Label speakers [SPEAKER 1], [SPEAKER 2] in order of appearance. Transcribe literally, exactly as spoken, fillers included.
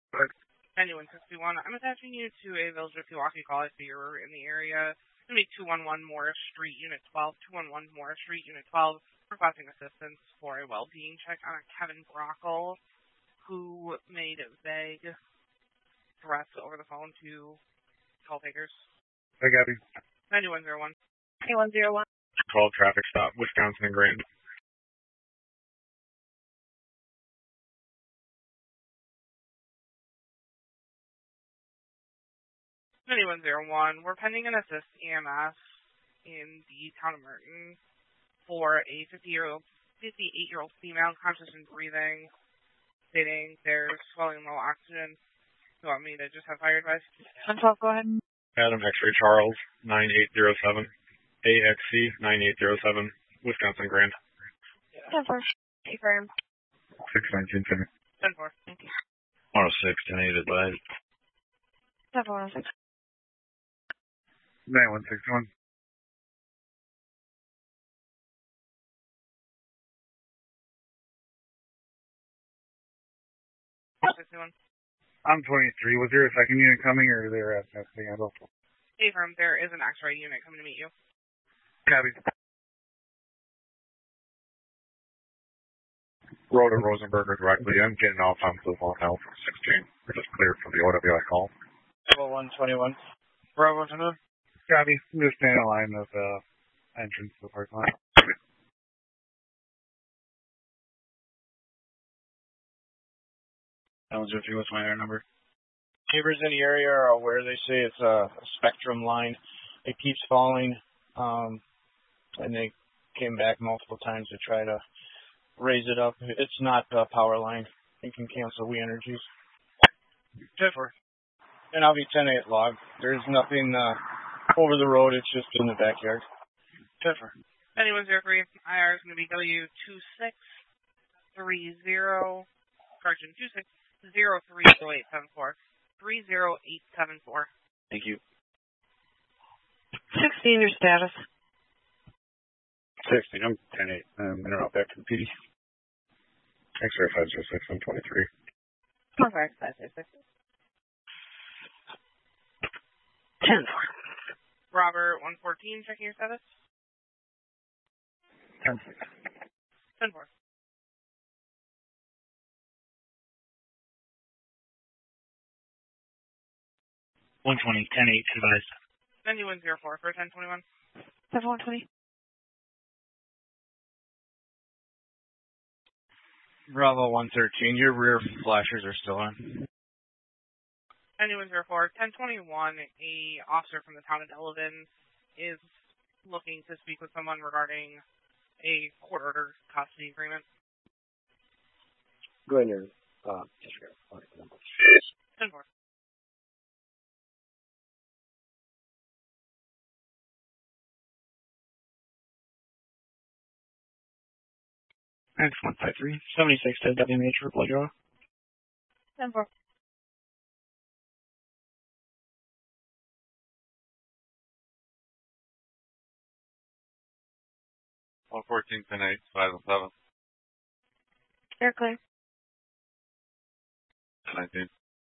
[SPEAKER 1] Anyone sixty-one, I'm attaching you to a Village of Pewaukee call. I see you're in the area. It's going to be two one one Morris Street, Unit twelve. two one one Morris Street, Unit twelve. Requesting assistance for a well-being check on a Kevin Brockle who made vague threats over the phone to call takers.
[SPEAKER 2] Hey, Gabby.
[SPEAKER 1] ninety-one oh one.
[SPEAKER 3] ninety-one oh one.
[SPEAKER 2] twelve traffic stop, Wisconsin and Grand.
[SPEAKER 1] ninety-one oh one. We're pending an assist E M S in the town of Merton for a fifty-year-old, fifty-eight-year-old female conscious and breathing, stating there's swelling, low oxygen. You want me to just have fire advice?
[SPEAKER 3] ten twelve, go ahead.
[SPEAKER 2] Adam X-ray Charles, nine eight oh seven. A X C, nine eight oh seven. Wisconsin Grand.
[SPEAKER 3] ten four. Confirm.
[SPEAKER 2] six nineteen, ten.
[SPEAKER 1] ten four.
[SPEAKER 3] Thank you.
[SPEAKER 2] one oh six, ten eight advised.
[SPEAKER 3] ten four one oh six.
[SPEAKER 2] nine one six one.
[SPEAKER 1] sixty-one.
[SPEAKER 2] I'm twenty-three. Was there a second unit coming, or there at that thing? I don't know.
[SPEAKER 1] Hey, firm, there is an X-ray unit coming to meet you.
[SPEAKER 2] Gabby. Road and Rosenberger directly. I'm getting off on the phone now for sixteen. We're just cleared for the O W I call.
[SPEAKER 4] one twenty-one. Bravo, Tanner.
[SPEAKER 2] Gabby, I'm just standing in line of the uh, entrance to the parking lot.
[SPEAKER 4] That was if you what's my air number. Neighbors in the area are aware. They say it's a, a spectrum line. It keeps falling, um, and they came back multiple times to try to raise it up. It's not a power line. It can cancel We Energies. ten four. And I'll be ten eight log. There's nothing uh, over the road. It's just in the backyard. ten four.
[SPEAKER 1] Anyone zero three. I R is going to be W two six three zero. Correction, two six zero three zero eight seven four. three zero eight seven four.
[SPEAKER 4] Thank you.
[SPEAKER 3] sixteen, your status.
[SPEAKER 2] sixteen, I'm ten eight. I'm in and out back to the P D. X-ray five zero six, I'm twenty-three.
[SPEAKER 3] Okay, five zero six. ten four.
[SPEAKER 1] Robert one fourteen, checking your status.
[SPEAKER 2] ten six.
[SPEAKER 1] ten four.
[SPEAKER 4] one twenty, ten eight, advised.
[SPEAKER 1] ninety-one oh four for ten twenty-one.
[SPEAKER 3] seven one twenty.
[SPEAKER 4] Bravo one thirteen, your rear flashers are still on.
[SPEAKER 1] ninety-one oh four, ten twenty-one, a officer from the town of Delavan is looking to speak with someone regarding a court order custody agreement.
[SPEAKER 5] Go ahead and uh, disregard.
[SPEAKER 1] ten four.
[SPEAKER 4] X one five three, seventy-six to W M H for blood draw.
[SPEAKER 3] ten four.
[SPEAKER 2] one fourteen, ten eight, five oh seven.
[SPEAKER 3] Air clear.
[SPEAKER 2] nineteen.